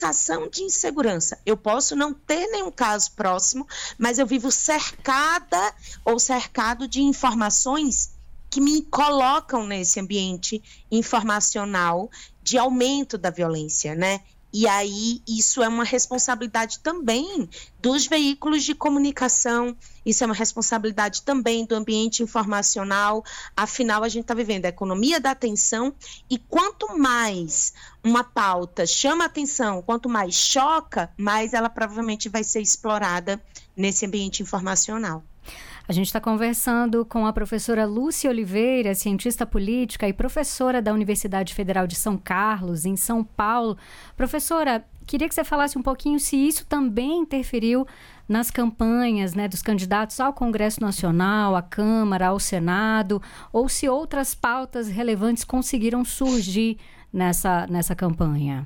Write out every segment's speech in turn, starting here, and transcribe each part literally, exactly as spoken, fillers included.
sensação de insegurança. Eu posso não ter nenhum caso próximo, mas eu vivo cercada ou cercado de informações que me colocam nesse ambiente informacional de aumento da violência, né? E aí isso é uma responsabilidade também dos veículos de comunicação, isso é uma responsabilidade também do ambiente informacional. Afinal, a gente está vivendo a economia da atenção, e quanto mais uma pauta chama atenção, quanto mais choca, mais ela provavelmente vai ser explorada nesse ambiente informacional. A gente está conversando com a professora Lúcia Oliveira, cientista política e professora da Universidade Federal de São Carlos, em São Paulo. Professora, queria que você falasse um pouquinho se isso também interferiu nas campanhas, né, dos candidatos ao Congresso Nacional, à Câmara, ao Senado, ou se outras pautas relevantes conseguiram surgir nessa, nessa campanha.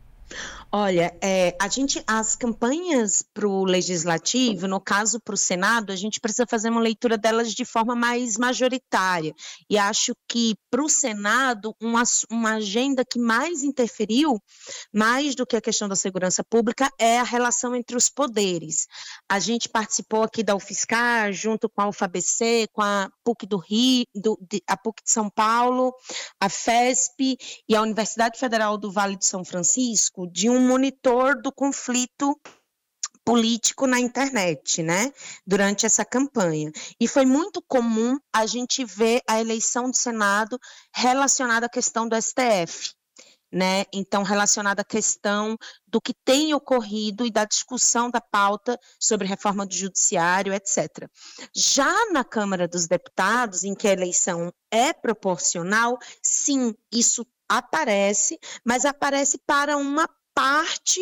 Olha, é, a gente, as campanhas para o Legislativo, no caso para o Senado, a gente precisa fazer uma leitura delas de forma mais majoritária, e acho que para o Senado, uma, uma agenda que mais interferiu, mais do que a questão da segurança pública, é a relação entre os poderes. A gente participou aqui da UFSCar, junto com a U F A B C, com a PUC do Rio, do, de, a PUC de São Paulo, a FESP e a Universidade Federal do Vale do São Francisco, de um monitor do conflito político na internet, né, durante essa campanha. E foi muito comum a gente ver a eleição do Senado relacionada à questão do S T F, né, então relacionada à questão do que tem ocorrido e da discussão da pauta sobre reforma do judiciário, etcétera. Já na Câmara dos Deputados, em que a eleição é proporcional, sim, isso aparece, mas aparece para uma parte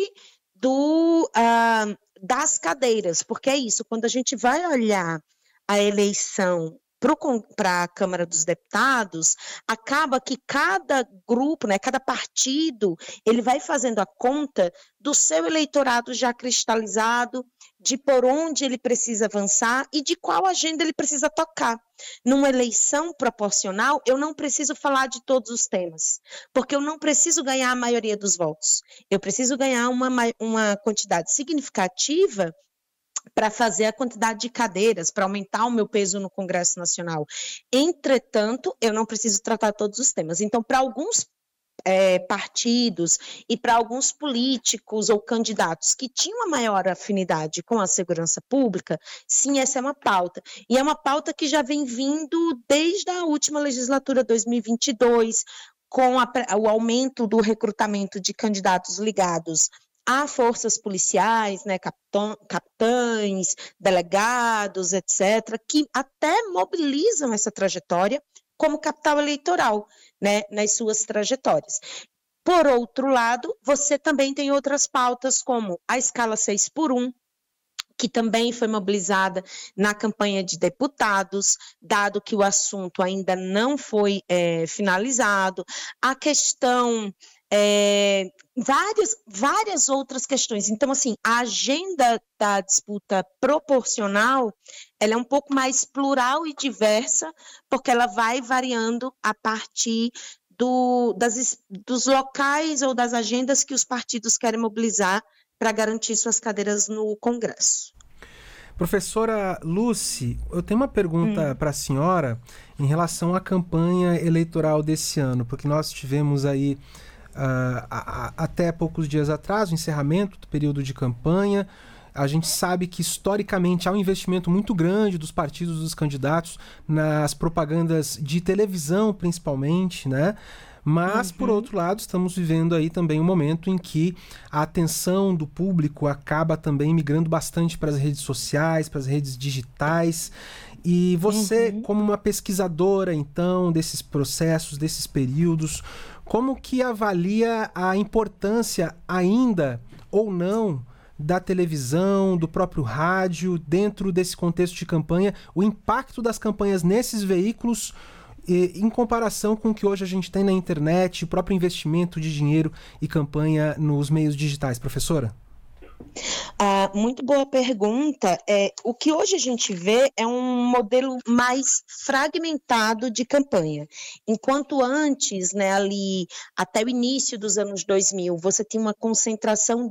do, uh, das cadeiras, porque é isso, quando a gente vai olhar a eleição para a Câmara dos Deputados, acaba que cada grupo, né, cada partido, ele vai fazendo a conta do seu eleitorado já cristalizado, de por onde ele precisa avançar e de qual agenda ele precisa tocar. Numa eleição proporcional, eu não preciso falar de todos os temas, porque eu não preciso ganhar a maioria dos votos. Eu preciso ganhar uma, uma quantidade significativa para fazer a quantidade de cadeiras, para aumentar o meu peso no Congresso Nacional. Entretanto, eu não preciso tratar todos os temas. Então, para alguns é, partidos e para alguns políticos ou candidatos que tinham uma maior afinidade com a segurança pública, sim, essa é uma pauta. E é uma pauta que já vem vindo desde a última legislatura, dois mil e vinte e dois, com a, o aumento do recrutamento de candidatos ligados a forças policiais, né, capitão, capitães, delegados, etcétera, que até mobilizam essa trajetória como capital eleitoral, né, nas suas trajetórias. Por outro lado, você também tem outras pautas, como a escala seis por um, que também foi mobilizada na campanha de deputados, dado que o assunto ainda não foi é, finalizado, a questão... É, várias, várias outras questões. Então, assim, a agenda da disputa proporcional, ela é um pouco mais plural e diversa, porque ela vai variando a partir do, das, dos locais ou das agendas que os partidos querem mobilizar para garantir suas cadeiras no Congresso. Professora Lúcia, eu tenho uma pergunta hum. para a senhora em relação à campanha eleitoral desse ano, porque nós tivemos aí Uh, a, a, até poucos dias atrás, o encerramento do período de campanha. A gente sabe que historicamente há um investimento muito grande dos partidos, dos candidatos, nas propagandas de televisão principalmente, né? Mas, uhum. por outro lado, estamos vivendo aí também um momento em que a atenção do público acaba também migrando bastante para as redes sociais, para as redes digitais. E você, uhum. como uma pesquisadora, então, desses processos, desses períodos, como que avalia a importância ainda ou não da televisão, do próprio rádio, dentro desse contexto de campanha, o impacto das campanhas nesses veículos e, em comparação com o que hoje a gente tem na internet, o próprio investimento de dinheiro e campanha nos meios digitais, professora? Ah, muito boa pergunta. É, o que hoje a gente vê é um modelo mais fragmentado de campanha. Enquanto antes, né, ali, até o início dos anos dois mil, você tinha uma concentração